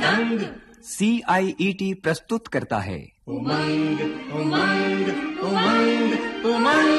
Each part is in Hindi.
उमंग। CIET प्रस्तुत करता है उमंग उमंग उमंग उमंग।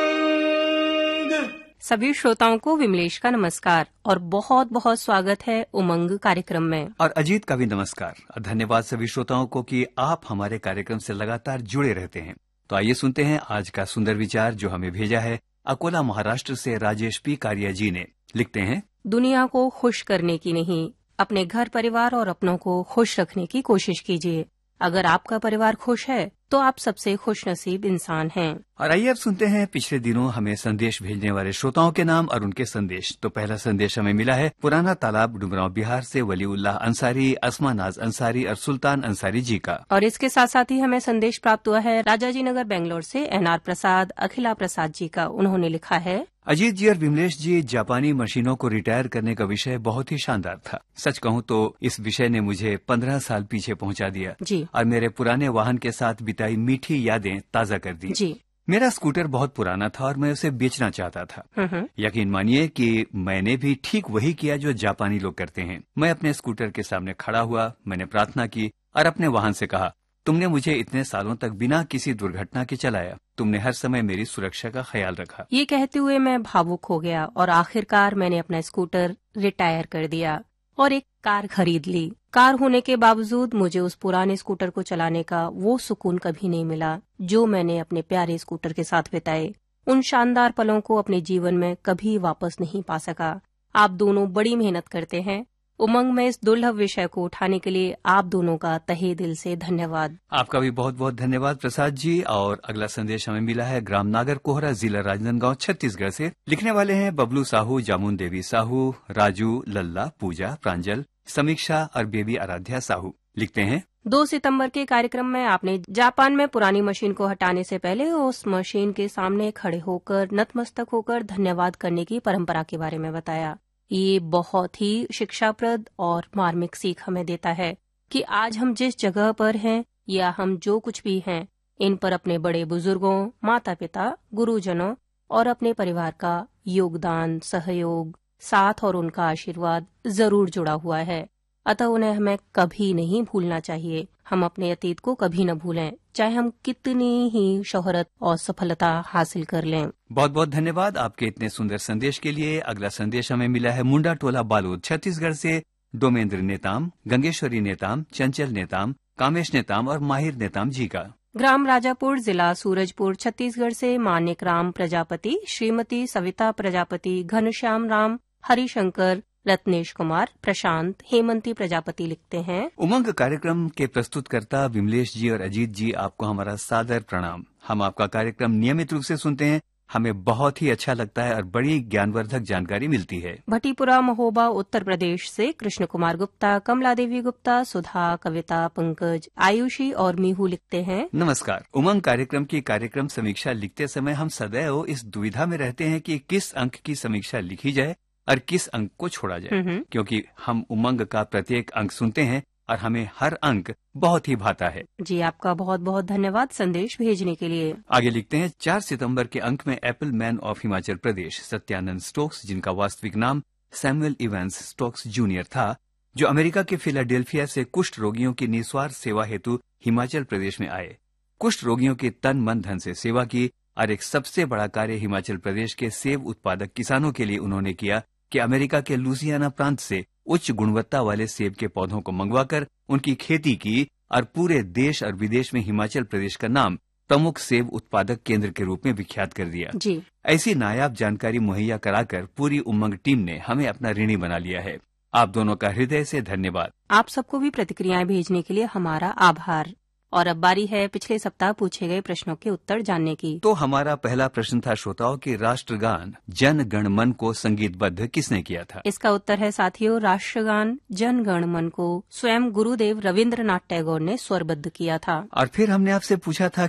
सभी श्रोताओं को विमलेश का नमस्कार और बहुत बहुत स्वागत है उमंग कार्यक्रम में। और अजीत का भी नमस्कार। धन्यवाद सभी श्रोताओं को कि आप हमारे कार्यक्रम से लगातार जुड़े रहते हैं। तो आइए सुनते हैं आज का सुंदर विचार जो हमें भेजा है अकोला महाराष्ट्र से राजेश पी कारिया जी ने। लिखते हैं, दुनिया को खुश करने की नहीं, अपने घर परिवार और अपनों को खुश रखने की कोशिश कीजिए। अगर आपका परिवार खुश है तो आप सबसे खुश नसीब इंसान हैं। और आइए अब सुनते हैं पिछले दिनों हमें संदेश भेजने वाले श्रोताओं के नाम और उनके संदेश। तो पहला संदेश हमें मिला है पुराना तालाब डुमरांव बिहार से वलीउल्लाह अंसारी, अस्मा नाज अंसारी और सुल्तान अंसारी जी का। और इसके साथ साथ ही हमें संदेश प्राप्त हुआ है राजाजी नगर बेंगलोर से NR प्रसाद, अखिला प्रसाद जी का। उन्होंने लिखा है, अजीत जी और विमलेश जी, जापानी मशीनों को रिटायर करने का विषय बहुत ही शानदार था। सच कहूँ तो इस विषय ने मुझे 15 साल पीछे पहुंचा दिया जी। और मेरे पुराने वाहन के साथ बिताई मीठी यादें ताजा कर दी जी। मेरा स्कूटर बहुत पुराना था और मैं उसे बेचना चाहता था। यकीन मानिए कि मैंने भी ठीक वही किया जो जापानी लोग करते हैं। मैं अपने स्कूटर के सामने खड़ा हुआ, मैंने प्रार्थना की और अपने वाहन से कहा, तुमने मुझे इतने सालों तक बिना किसी दुर्घटना के चलाया, तुमने हर समय मेरी सुरक्षा का ख्याल रखा। ये कहते हुए मैं भावुक हो गया और आखिरकार मैंने अपना स्कूटर रिटायर कर दिया और एक कार खरीद ली। कार होने के बावजूद मुझे उस पुराने स्कूटर को चलाने का वो सुकून कभी नहीं मिला जो मैंने अपने प्यारे स्कूटर के साथ बिताए। उन शानदार पलों को अपने जीवन में कभी वापस नहीं पा सका। आप दोनों बड़ी मेहनत करते हैं। उमंग में इस दुर्लभ विषय को उठाने के लिए आप दोनों का तहे दिल से धन्यवाद। आपका भी बहुत बहुत धन्यवाद प्रसाद जी। और अगला संदेश हमें मिला है ग्राम नागर कोहरा, जिला राजनांदगांव, छत्तीसगढ़ से। लिखने वाले हैं बबलू साहू, जामुन देवी साहू, राजू, लल्ला, पूजा, प्रांजल, समीक्षा और बेबी आराध्या साहू। लिखते हैं, 2 सितंबर के कार्यक्रम में आपने जापान में पुरानी मशीन को हटाने से पहले उस मशीन के सामने खड़े होकर नतमस्तक होकर धन्यवाद करने की परंपरा के बारे में बताया। ये बहुत ही शिक्षाप्रद और मार्मिक सीख हमें देता है कि आज हम जिस जगह पर हैं या हम जो कुछ भी हैं, इन पर अपने बड़े बुजुर्गों, माता पिता, गुरुजनों और अपने परिवार का योगदान, सहयोग, साथ और उनका आशीर्वाद जरूर जुड़ा हुआ है। अतः उन्हें हमें कभी नहीं भूलना चाहिए। हम अपने अतीत को कभी न भूलें, चाहे हम कितनी ही शोहरत और सफलता हासिल कर लें। बहुत बहुत धन्यवाद आपके इतने सुंदर संदेश के लिए। अगला संदेश हमें मिला है मुंडा टोला बालोद, छत्तीसगढ़ से। डोमेंद्र नेताम, गंगेश्वरी नेताम, चंचल नेताम, कामेश नेताम और माहिर नेताम जी का। ग्राम राजापुर, जिला सूरजपुर, छत्तीसगढ़ से मानिक राम प्रजापति, श्रीमती सविता प्रजापति, घनश्याम राम, हरिशंकर, रत्नेश कुमार, प्रशांत, हेमंती प्रजापति लिखते हैं, उमंग कार्यक्रम के प्रस्तुतकर्ता विमलेश जी और अजीत जी, आपको हमारा सादर प्रणाम। हम आपका कार्यक्रम नियमित रूप से सुनते हैं। हमें बहुत ही अच्छा लगता है और बड़ी ज्ञानवर्धक जानकारी मिलती है। भटीपुरा, महोबा, उत्तर प्रदेश से कृष्ण कुमार गुप्ता, कमला देवी गुप्ता, सुधा, कविता, पंकज, आयुषी और मीहू लिखते हैं, नमस्कार। उमंग कार्यक्रम की कार्यक्रम समीक्षा लिखते समय हम सदैव इस दुविधा में रहते हैं कि किस अंक की समीक्षा लिखी जाए और किस अंक को छोड़ा जाए, क्योंकि हम उमंग का प्रत्येक अंक सुनते हैं और हमें हर अंक बहुत ही भाता है। जी, आपका बहुत बहुत धन्यवाद संदेश भेजने के लिए। आगे लिखते हैं, 4 सितंबर के अंक में Apple man of Himachal Pradesh Satyanand Stokes, जिनका वास्तविक नाम सैमुअल इवेंस स्टोक्स जूनियर था, जो अमेरिका के फिलाडेल्फिया से कुष्ठ रोगियों की निस्वार्थ सेवा हेतु हिमाचल प्रदेश में आए, कुष्ठ रोगियों की तन मन धन से सेवा की और एक सबसे बड़ा कार्य हिमाचल प्रदेश के सेब उत्पादक किसानों के लिए उन्होंने किया कि अमेरिका के लुसियाना प्रांत से उच्च गुणवत्ता वाले सेब के पौधों को मंगवाकर उनकी खेती की और पूरे देश और विदेश में हिमाचल प्रदेश का नाम प्रमुख सेब उत्पादक केंद्र के रूप में विख्यात कर दिया। जी। ऐसी नायाब जानकारी मुहैया कराकर पूरी उमंग टीम ने हमें अपना ऋणी बना लिया है। आप दोनों का हृदय से धन्यवाद। आप सबको भी प्रतिक्रियाएं भेजने के लिए हमारा आभार। और अब बारी है पिछले सप्ताह पूछे गए प्रश्नों के उत्तर जानने की। तो हमारा पहला प्रश्न था श्रोताओं कि राष्ट्रगान जन गण मन को संगीतबद्ध किसने किया था? इसका उत्तर है साथियों, राष्ट्रगान जन गण मन को स्वयं गुरुदेव रविंद्रनाथ टैगोर ने स्वरबद्ध किया था। और फिर हमने आपसे पूछा था